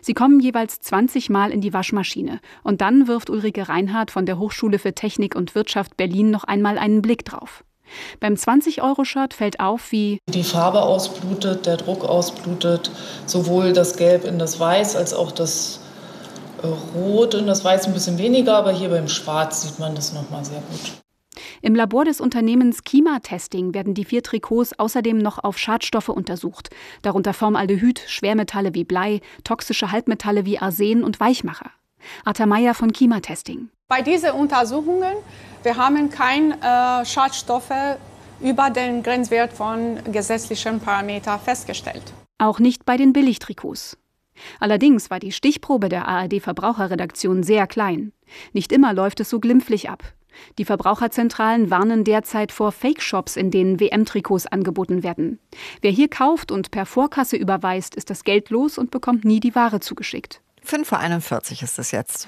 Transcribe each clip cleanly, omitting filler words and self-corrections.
Sie kommen jeweils 20 Mal in die Waschmaschine. Und dann wirft Ulrike Reinhardt von der Hochschule für Technik und Wirtschaft Berlin noch einmal einen Blick drauf. Beim 20-Euro-Shirt fällt auf, wie die Farbe ausblutet, der Druck ausblutet, sowohl das Gelb in das Weiß als auch das Rot in das Weiß ein bisschen weniger, aber hier beim Schwarz sieht man das nochmal sehr gut. Im Labor des Unternehmens Kima Testing werden die 4 Trikots außerdem noch auf Schadstoffe untersucht, darunter Formaldehyd, Schwermetalle wie Blei, toxische Halbmetalle wie Arsen und Weichmacher. Arta Meyer von Kima Testing. Bei diesen Untersuchungen wir haben keine Schadstoffe über den Grenzwert von gesetzlichen Parametern festgestellt. Auch nicht bei den Billigtrikots. Allerdings war die Stichprobe der ARD-Verbraucherredaktion sehr klein. Nicht immer läuft es so glimpflich ab. Die Verbraucherzentralen warnen derzeit vor Fake-Shops, in denen WM-Trikots angeboten werden. Wer hier kauft und per Vorkasse überweist, ist das Geld los und bekommt nie die Ware zugeschickt. 5:41 Uhr ist es jetzt.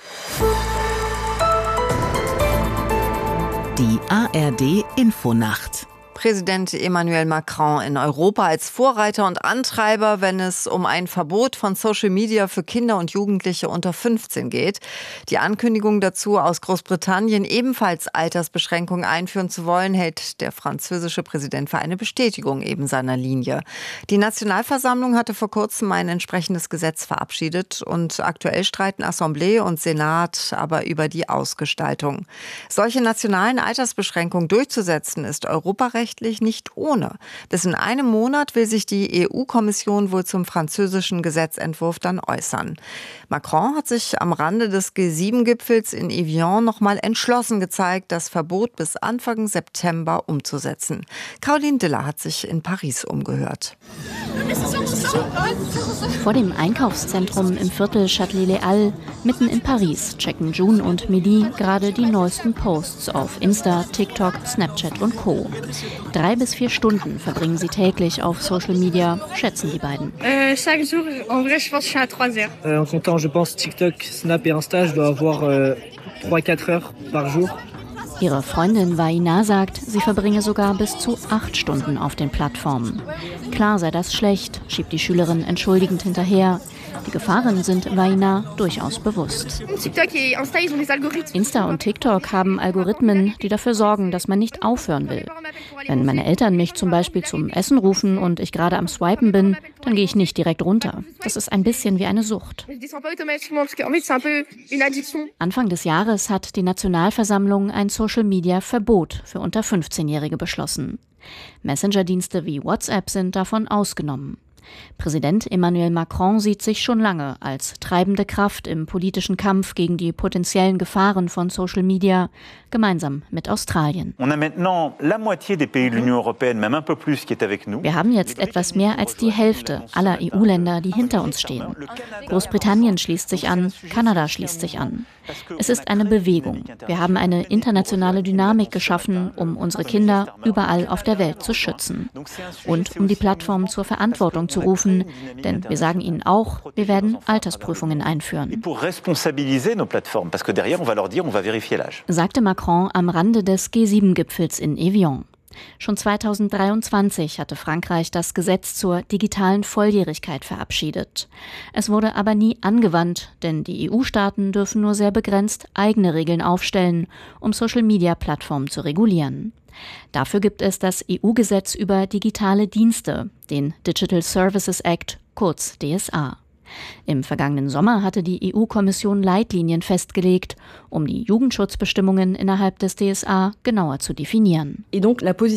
Die ARD-Infonacht. Präsident Emmanuel Macron in Europa als Vorreiter und Antreiber, wenn es um ein Verbot von Social Media für Kinder und Jugendliche unter 15 geht. Die Ankündigung dazu, aus Großbritannien ebenfalls Altersbeschränkungen einführen zu wollen, hält der französische Präsident für eine Bestätigung eben seiner Linie. Die Nationalversammlung hatte vor kurzem ein entsprechendes Gesetz verabschiedet und aktuell streiten Assemblée und Senat aber über die Ausgestaltung. Solche nationalen Altersbeschränkungen durchzusetzen, ist europarechtlich nicht ohne. Bis in einem Monat will sich die EU-Kommission wohl zum französischen Gesetzentwurf dann äußern. Macron hat sich am Rande des G7-Gipfels in Evian nochmal entschlossen gezeigt, das Verbot bis Anfang September umzusetzen. Caroline Diller hat sich in Paris umgehört. Vor dem Einkaufszentrum im Viertel Châtelet-Les-Halles, mitten in Paris, checken June und Midi gerade die neuesten Posts auf Insta, TikTok, Snapchat und Co. 3 bis 4 Stunden verbringen sie täglich auf Social Media, schätzen die beiden. Chaque jour, en vrai, je pense que je suis à 3 heures. En comptant, je pense, TikTok, Snap et Insta, je dois avoir 3-4 heures par jour. Ihre Freundin Vaina sagt, sie verbringe sogar bis zu 8 Stunden auf den Plattformen. Klar sei das schlecht, schiebt die Schülerin entschuldigend hinterher. Die Gefahren sind Vaina durchaus bewusst. Insta und TikTok haben Algorithmen, die dafür sorgen, dass man nicht aufhören will. Wenn meine Eltern mich zum Beispiel zum Essen rufen und ich gerade am Swipen bin, dann gehe ich nicht direkt runter. Das ist ein bisschen wie eine Sucht. Anfang des Jahres hat die Nationalversammlung ein Social-Media-Verbot für unter 15-Jährige beschlossen. Messenger-Dienste wie WhatsApp sind davon ausgenommen. Präsident Emmanuel Macron sieht sich schon lange als treibende Kraft im politischen Kampf gegen die potenziellen Gefahren von Social Media, gemeinsam mit Australien. Wir haben jetzt etwas mehr als die Hälfte aller EU-Länder, die hinter uns stehen. Großbritannien schließt sich an, Kanada schließt sich an. Es ist eine Bewegung. Wir haben eine internationale Dynamik geschaffen, um unsere Kinder überall auf der Welt zu schützen. Und um die Plattformen zur Verantwortung zu rufen, denn wir sagen ihnen auch, wir werden Altersprüfungen einführen. Sagte Macron am Rande des G7-Gipfels in Evian. Schon 2023 hatte Frankreich das Gesetz zur digitalen Volljährigkeit verabschiedet. Es wurde aber nie angewandt, denn die EU-Staaten dürfen nur sehr begrenzt eigene Regeln aufstellen, um Social-Media-Plattformen zu regulieren. Dafür gibt es das EU-Gesetz über digitale Dienste, den Digital Services Act, kurz DSA. Im vergangenen Sommer hatte die EU-Kommission Leitlinien festgelegt, um die Jugendschutzbestimmungen innerhalb des DSA genauer zu definieren. Die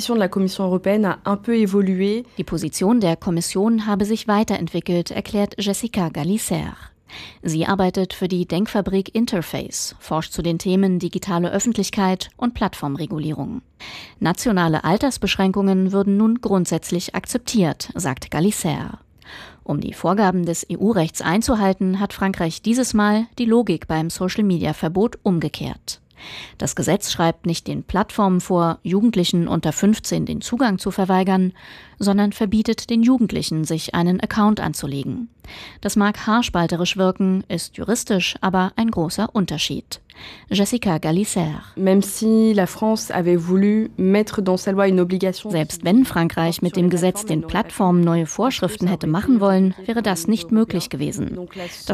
Position der Kommission habe sich weiterentwickelt, erklärt Jessica Gallicer. Sie arbeitet für die Denkfabrik Interface, forscht zu den Themen digitale Öffentlichkeit und Plattformregulierung. Nationale Altersbeschränkungen würden nun grundsätzlich akzeptiert, sagt Gallicer. Um die Vorgaben des EU-Rechts einzuhalten, hat Frankreich dieses Mal die Logik beim Social-Media-Verbot umgekehrt. Das Gesetz schreibt nicht den Plattformen vor, Jugendlichen unter 15 den Zugang zu verweigern, sondern verbietet den Jugendlichen, sich einen Account anzulegen. Das mag haarspalterisch wirken, ist juristisch aber ein großer Unterschied. Jessica Gallicer. Selbst wenn Frankreich mit dem Gesetz den Plattformen neue Vorschriften hätte machen wollen, wäre das nicht möglich gewesen. Das